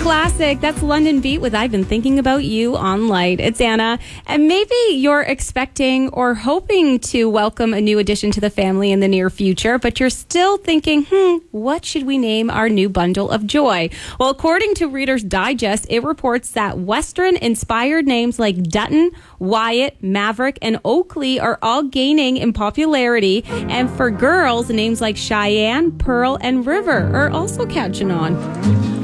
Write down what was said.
classic. That's London Beat with I've Been Thinking About You on Light. It's Anna. And maybe you're expecting or hoping to welcome a new addition to the family in the near future, but you're still thinking, what should we name our new bundle of joy? Well, according to Reader's Digest, it reports that Western-inspired names like Dutton, Wyatt, Maverick, and Oakley are all gaining in popularity. And for girls, names like Cheyenne, Pearl, and River are also catching on.